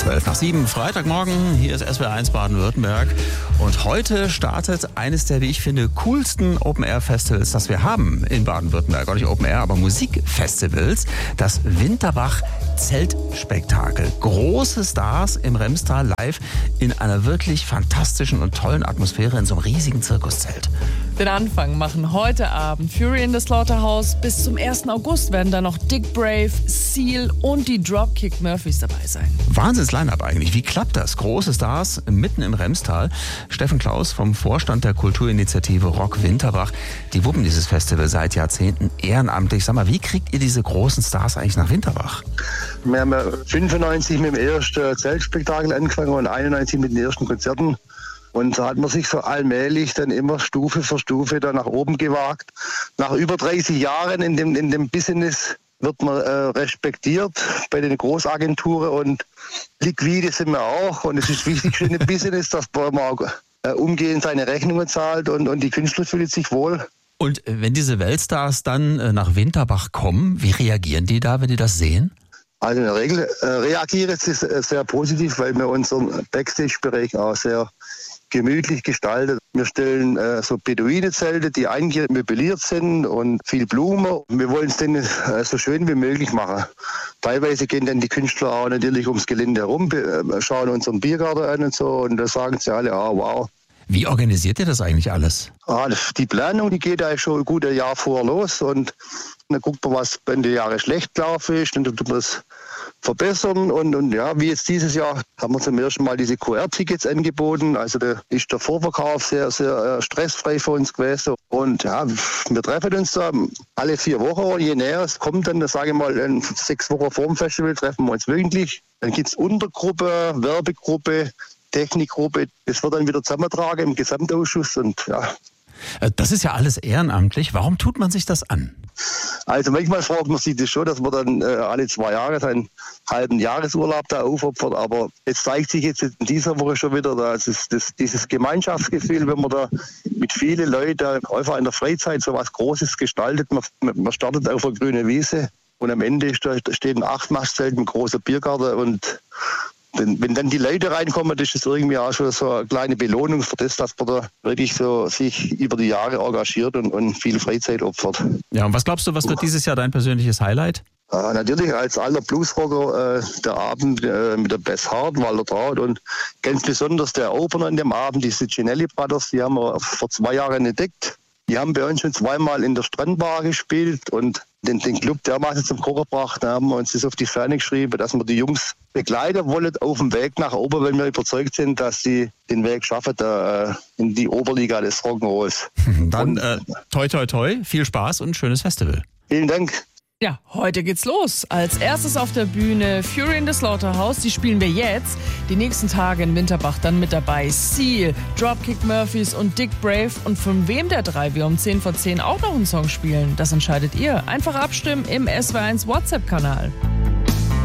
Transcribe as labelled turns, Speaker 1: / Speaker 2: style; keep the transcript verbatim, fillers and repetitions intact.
Speaker 1: zwölf nach sieben, Freitagmorgen, hier ist S W R eins Baden-Württemberg. Und heute startet eines der, wie ich finde, coolsten Open-Air-Festivals, das wir haben in Baden-Württemberg. Auch nicht Open-Air, aber Musikfestivals. Das Winterbach Zeltspektakel. Große Stars im Remstal live in einer wirklich fantastischen und tollen Atmosphäre in so einem riesigen Zirkuszelt.
Speaker 2: Den Anfang machen heute Abend Fury in the Slaughterhouse. Bis zum ersten August werden da noch Dick Brave, Seal und die Dropkick Murphys dabei sein.
Speaker 1: Wahnsinns-Line-Up eigentlich. Wie klappt das? Große Stars mitten im Remstal. Steffen Klaus vom Vorstand der Kulturinitiative Rock Winterbach. Die wuppen dieses Festival seit Jahrzehnten ehrenamtlich. Sag mal, wie kriegt ihr diese großen Stars eigentlich nach Winterbach?
Speaker 3: Wir haben ja fünfundneunzig mit dem ersten Zeltspektakel angefangen und einundneunzig mit den ersten Konzerten. Und da hat man sich so allmählich dann immer Stufe für Stufe da nach oben gewagt. Nach über dreißig Jahren in dem, in dem Business wird man äh, respektiert bei den Großagenturen und liquide sind wir auch. Und es ist wichtig für ein Business, dass man auch äh, umgehend seine Rechnungen zahlt und, und die Künstler fühlen sich wohl.
Speaker 1: Und wenn diese Weltstars dann äh, nach Winterbach kommen, wie reagieren die da, wenn die das sehen?
Speaker 3: Also in der Regel äh, reagieren sie sehr positiv, weil wir unseren Backstage-Bereich auch sehr gemütlich gestaltet. Wir stellen äh, so Beduinenzelte, die eigentlich möbliert sind und viel Blumen. Wir wollen es denen äh, so schön wie möglich machen. Teilweise gehen dann die Künstler auch natürlich ums Gelände herum, äh, schauen unseren Biergarten an und so und da sagen sie alle, ah, wow.
Speaker 1: Wie organisiert ihr das eigentlich alles?
Speaker 3: Ah, die Planung, die geht eigentlich schon ein gutes Jahr vor los und dann guckt man, was Ende Jahre schlecht gelaufen ist, dann tut man es verbessern und, und ja, wie jetzt dieses Jahr haben wir zum ersten Mal diese Q R-Tickets angeboten, also da ist der Vorverkauf sehr, sehr stressfrei für uns gewesen und ja, wir treffen uns da alle vier Wochen und je näher es kommt, dann, sage ich mal, in sechs Wochen vor dem Festival treffen wir uns wöchentlich, dann gibt es Untergruppe, Werbegruppe, Technikgruppe, das wird dann wieder zusammentragen im Gesamtausschuss und ja.
Speaker 1: Das ist ja alles ehrenamtlich. Warum tut man sich das an?
Speaker 3: Also manchmal fragt man sich das schon, dass man dann äh, alle zwei Jahre seinen halben Jahresurlaub da aufopfert. Aber es zeigt sich jetzt in dieser Woche schon wieder, dass es, das, dieses Gemeinschaftsgefühl, wenn man da mit vielen Leuten einfach in der Freizeit so was Großes gestaltet. Man, man startet auf einer grünen Wiese und am Ende steht ein Achtmastzelt mit großer Biergarten und Wenn, wenn dann die Leute reinkommen, ist es irgendwie auch schon so eine kleine Belohnung für das, dass man da wirklich so sich über die Jahre engagiert und, und viel Freizeit opfert.
Speaker 1: Ja, und was glaubst du, was wird dieses Jahr dein persönliches Highlight?
Speaker 3: Äh, natürlich als alter Bluesrocker äh, der Abend äh, mit der Bess Hart, Walter Traut und ganz besonders der Opener an dem Abend, die Cicinelli Brothers, die haben wir vor zwei Jahren entdeckt. Die haben bei uns schon zweimal in der Strandbar gespielt und den, den Club dermaßen zum Kochen gebracht. Da haben wir uns das auf die Fahne geschrieben, dass wir die Jungs begleiten wollen auf dem Weg nach oben, weil wir überzeugt sind, dass sie den Weg schaffen da, äh, in die Oberliga des Rock'n'Rolls.
Speaker 1: Dann äh, toi toi toi, viel Spaß und ein schönes Festival.
Speaker 3: Vielen Dank.
Speaker 2: Ja, heute geht's los. Als erstes auf der Bühne Fury in the Slaughterhouse. Die spielen wir jetzt. Die nächsten Tage in Winterbach dann mit dabei Seal, Dropkick Murphys und Dick Brave. Und von wem der drei wir um zehn vor zehn auch noch einen Song spielen, das entscheidet ihr. Einfach abstimmen im S W R eins WhatsApp-Kanal.